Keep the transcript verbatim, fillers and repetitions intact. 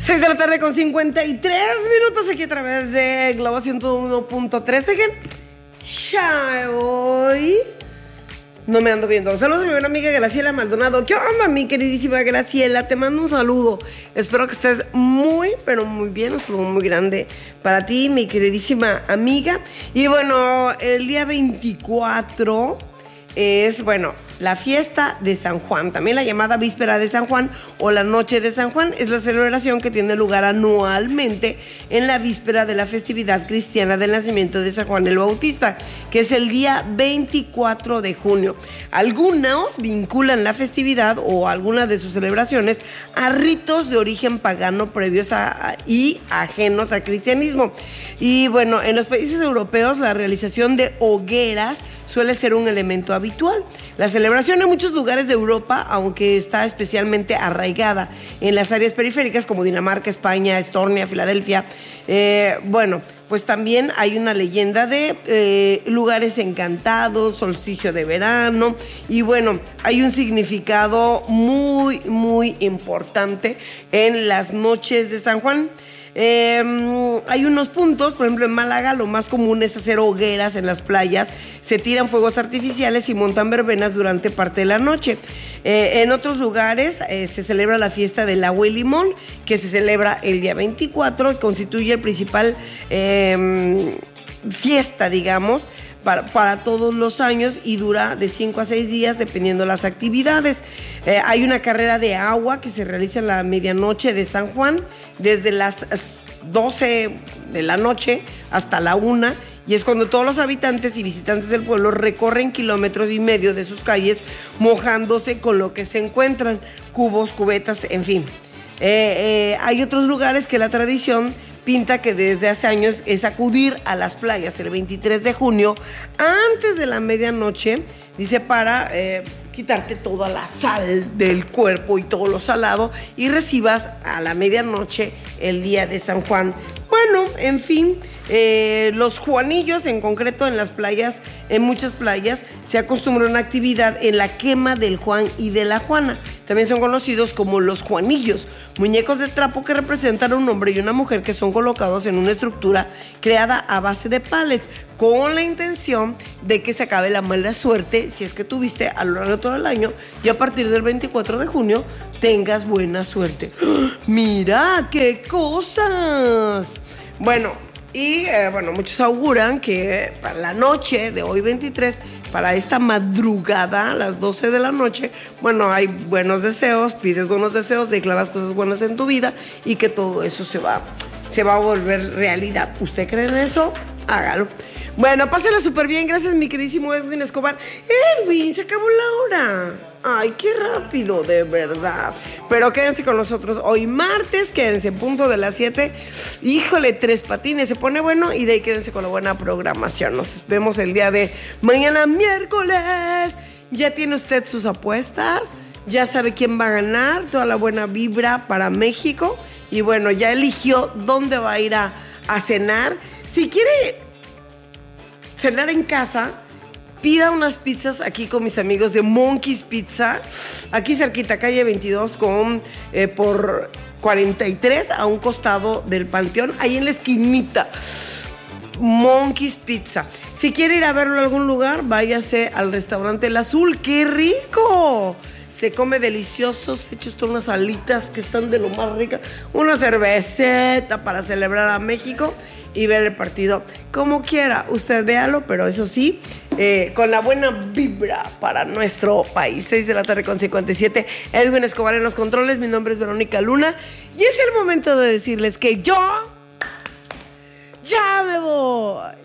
seis de la tarde con cincuenta y tres minutos aquí a través de Globo ciento uno punto tres. Ya hoy no me ando viendo. Saludos a mi buena amiga Graciela Maldonado. ¿Qué onda, mi queridísima Graciela? Te mando un saludo. Espero que estés muy, pero muy bien. Un saludo muy grande para ti, mi queridísima amiga. Y bueno, el día veinticuatro es, bueno, la fiesta de San Juan, también la llamada víspera de San Juan o la noche de San Juan, es la celebración que tiene lugar anualmente en la víspera de la festividad cristiana del nacimiento de San Juan el Bautista, que es el día veinticuatro de junio. Algunos vinculan la festividad o algunas de sus celebraciones a ritos de origen pagano previos a, y ajenos al cristianismo. Y bueno, en los países europeos la realización de hogueras suele ser un elemento habitual. La celebración en muchos lugares de Europa, aunque está especialmente arraigada en las áreas periféricas como Dinamarca, España, Estonia, Filadelfia, eh, bueno, pues también hay una leyenda de eh, lugares encantados, solsticio de verano, y bueno, hay un significado muy, muy importante en las noches de San Juan. Eh, hay unos puntos, por ejemplo en Málaga lo más común es hacer hogueras en las playas, se tiran fuegos artificiales y montan verbenas durante parte de la noche. Eh, en otros lugares eh, se celebra la fiesta del agua y limón, que se celebra el día veinticuatro y constituye el principal eh, fiesta, digamos, Para, para todos los años y dura de cinco a seis días dependiendo las actividades. Eh, hay una carrera de agua que se realiza en la medianoche de San Juan, desde las doce de la noche hasta la una, y es cuando todos los habitantes y visitantes del pueblo recorren kilómetros y medio de sus calles mojándose con lo que se encuentran, cubos, cubetas, en fin. Eh, eh, hay otros lugares que la tradición pinta que desde hace años es acudir a las playas el veintitrés de junio antes de la medianoche, dice, para eh, quitarte toda la sal del cuerpo y todo lo salado, y recibas a la medianoche el día de San Juan. Bueno, en fin, eh, los juanillos en concreto en las playas, en muchas playas se acostumbra una actividad en la quema del Juan y de la Juana. También son conocidos como los juanillos, muñecos de trapo que representan a un hombre y una mujer que son colocados en una estructura creada a base de pallets, con la intención de que se acabe la mala suerte si es que tuviste a lo largo de todo el año, y a partir del veinticuatro de junio tengas buena suerte. ¡Oh, mira qué cosas! Bueno, y eh, bueno, muchos auguran que para la noche de hoy veintitrés, para esta madrugada a las doce de la noche, bueno, hay buenos deseos, pides buenos deseos, declaras cosas buenas en tu vida y que todo eso se va, se va a volver realidad. ¿Usted cree en eso? Hágalo. Bueno, pásela súper bien. Gracias, mi queridísimo Edwin Escobar. Edwin, se acabó la hora. Ay, qué rápido, de verdad. Pero quédense con nosotros hoy martes, quédense en punto de las siete. Híjole, Tres Patines se pone bueno, y de ahí quédense con la buena programación. Nos vemos el día de mañana, miércoles. ¿Ya tiene usted sus apuestas? ¿Ya sabe quién va a ganar? Toda la buena vibra para México. Y bueno, ya eligió dónde va a ir a, a cenar. Si quiere cenar en casa, pida unas pizzas aquí con mis amigos de Monkey's Pizza, aquí cerquita, calle veintidós con eh, por cuarenta y tres, a un costado del Panteón, ahí en la esquinita. Monkey's Pizza. Si quiere ir a verlo en algún lugar, váyase al restaurante El Azul. ¡Qué rico! Se come delicioso, se echa usted unas alitas que están de lo más ricas, una cerveceta para celebrar a México y ver el partido como quiera. Usted véalo, pero eso sí, eh, con la buena vibra para nuestro país. seis de la tarde con cincuenta y siete. Edwin Escobar en los controles. Mi nombre es Verónica Luna y es el momento de decirles que yo ya me voy.